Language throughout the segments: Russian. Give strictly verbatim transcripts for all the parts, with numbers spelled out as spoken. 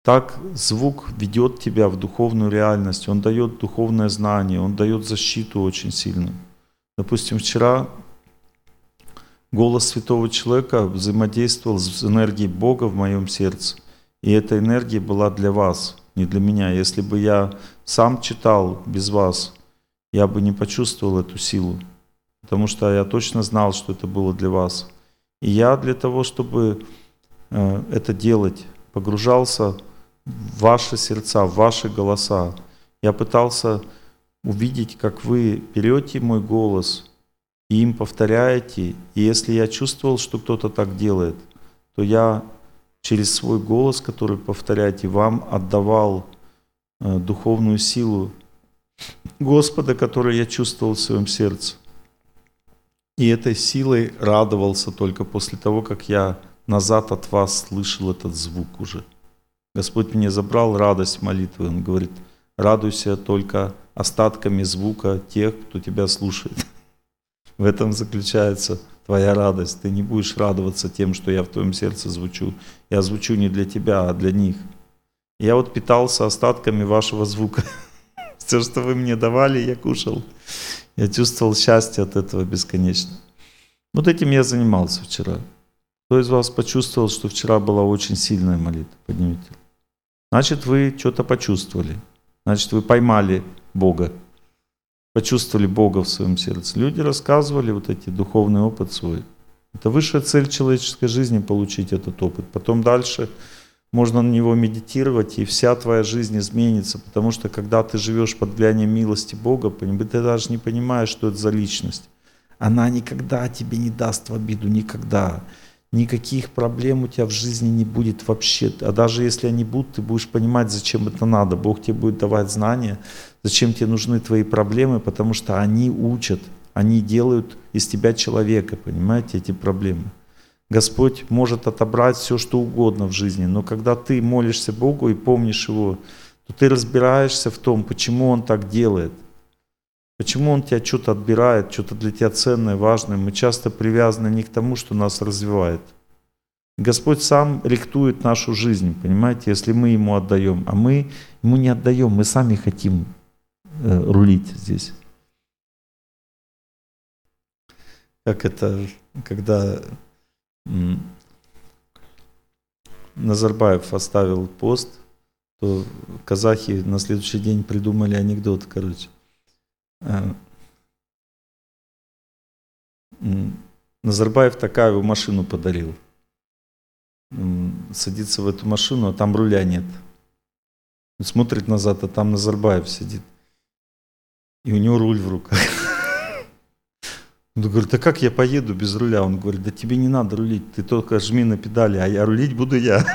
Так звук ведет тебя в духовную реальность, он дает духовное знание, он дает защиту очень сильную. Допустим, вчера голос святого человека взаимодействовал с энергией Бога в моем сердце. И эта энергия была для вас, не для меня. Если бы я сам читал без вас, я бы не почувствовал эту силу. Потому что я точно знал, что это было для вас. И я для того, чтобы э, это делать, погружался в ваши сердца, в ваши голоса. Я пытался увидеть, как вы берете мой голос и им повторяете. И если я чувствовал, что кто-то так делает, то я через свой голос, который повторяете, вам отдавал э, духовную силу Господа, которую я чувствовал в своем сердце. И этой силой радовался только после того, как я назад от вас слышал этот звук уже. Господь мне забрал радость молитвы. Он говорит, радуйся только остатками звука тех, кто тебя слушает. В этом заключается твоя радость. Ты не будешь радоваться тем, что я в твоем сердце звучу. Я звучу не для тебя, а для них. Я вот питался остатками вашего звука. Все, что вы мне давали, я кушал. Я чувствовал счастье от этого бесконечно. Вот этим я занимался вчера. Кто из вас почувствовал, что вчера была очень сильная молитва? Поднимите. Значит, вы что-то почувствовали. Значит, вы поймали Бога. Почувствовали Бога в своем сердце. Люди рассказывали вот эти духовный опыт свой. Это высшая цель человеческой жизни — получить этот опыт. Потом дальше можно на него медитировать, и вся твоя жизнь изменится. Потому что когда ты живешь под влиянием милости Бога, ты даже не понимаешь, что это за личность. Она никогда тебе не даст в обиду, никогда. Никаких проблем у тебя в жизни не будет вообще. А даже если они будут, ты будешь понимать, зачем это надо. Бог тебе будет давать знания, зачем тебе нужны твои проблемы, потому что они учат, они делают из тебя человека, понимаете, эти проблемы. Господь может отобрать все, что угодно в жизни, но когда ты молишься Богу и помнишь Его, то ты разбираешься в том, почему Он так делает. Почему Он тебя что-то отбирает, что-то для тебя ценное, важное. Мы часто привязаны не к тому, что нас развивает. Господь сам рихтует нашу жизнь, понимаете, если мы Ему отдаем. А мы Ему не отдаем, мы сами хотим э, рулить здесь. Как это, когда м, Назарбаев оставил пост, то казахи на следующий день придумали анекдот, короче. Назарбаев Токаеву машину подарил. Садится в эту машину, а там руля нет. Он смотрит назад, а там Назарбаев сидит. И у него руль в руках. Он говорит, а как я поеду без руля? Он говорит, да тебе не надо рулить, ты только жми на педали, а я рулить буду я.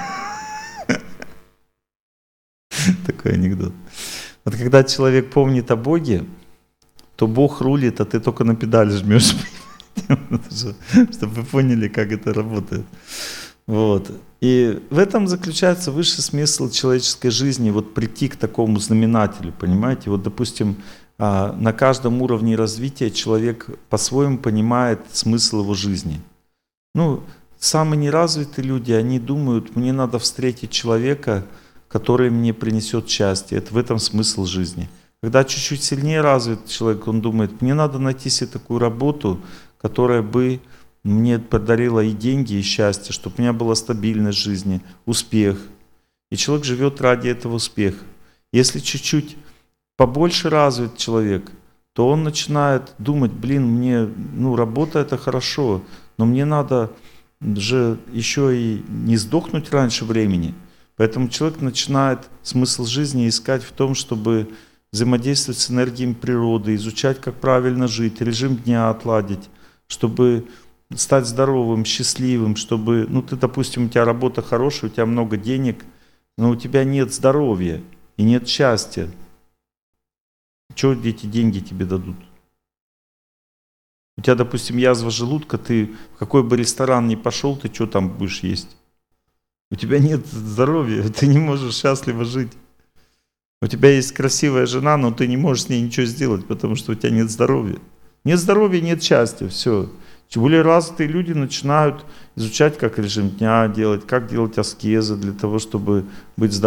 Такой анекдот. Вот когда человек помнит о Боге, то Бог рулит, а ты только на педаль жмешь. Чтобы вы поняли, как это работает. Вот. И в этом заключается высший смысл человеческой жизни, вот прийти к такому знаменателю, понимаете? Вот, допустим, на каждом уровне развития человек по-своему понимает смысл его жизни. Ну, самые неразвитые люди, они думают, мне надо встретить человека, который мне принесет счастье. Это в этом смысл жизни. Когда чуть-чуть сильнее развит человек, он думает, мне надо найти себе такую работу, которая бы мне подарила и деньги, и счастье, чтобы у меня была стабильность жизни, успех. И человек живет ради этого успеха. Если чуть-чуть побольше развит человек, то он начинает думать, блин, мне, ну, работа это хорошо, но мне надо же еще и не сдохнуть раньше времени. Поэтому человек начинает смысл жизни искать в том, чтобы взаимодействовать с энергиями природы, изучать, как правильно жить, режим дня отладить, чтобы стать здоровым, счастливым, чтобы, ну ты, допустим, у тебя работа хорошая, у тебя много денег, но у тебя нет здоровья и нет счастья. Чего эти деньги тебе дадут? У тебя, допустим, язва желудка, ты в какой бы ресторан ни пошел, ты что там будешь есть? У тебя нет здоровья, ты не можешь счастливо жить. У тебя есть красивая жена, но ты не можешь с ней ничего сделать, потому что у тебя нет здоровья. Нет здоровья, нет счастья, все. Тем более развитые люди начинают изучать, как режим дня делать, как делать аскезы для того, чтобы быть здоровым.